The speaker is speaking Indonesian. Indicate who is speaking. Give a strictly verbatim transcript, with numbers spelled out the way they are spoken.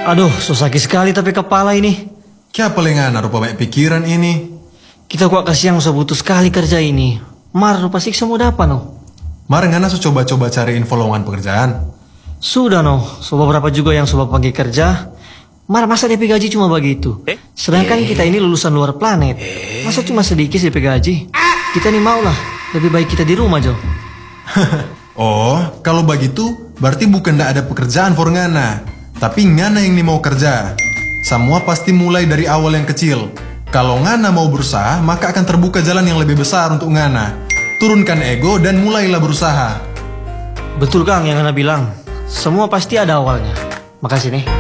Speaker 1: Aduh, so sakit sekali tapi kepala ini.
Speaker 2: Kya palingan rupa banyak pikiran ini.
Speaker 1: Kita kok kasihan so butuh sekali kerja ini. Mar rupa siksa mau dapat no.
Speaker 2: Mar ngana so coba-coba cari info lowongan pekerjaan.
Speaker 1: Sudah no, so beberapa juga yang so panggil kerja. Mar masa D P gaji cuma begitu. Sedangkan kita ini lulusan luar planet. Masa cuma sedikit D P gaji. Kita nih mau lah, lebih baik kita di rumah Jo.
Speaker 2: Oh, kalau begitu berarti bukan ndak ada pekerjaan for ngana, tapi ngana yang nih mau kerja. Semua pasti mulai dari awal yang kecil. Kalau ngana mau berusaha, maka akan terbuka jalan yang lebih besar untuk ngana. Turunkan ego dan mulailah berusaha.
Speaker 1: Betul Kang yang ngana bilang. Semua pasti ada awalnya. Makasih nih.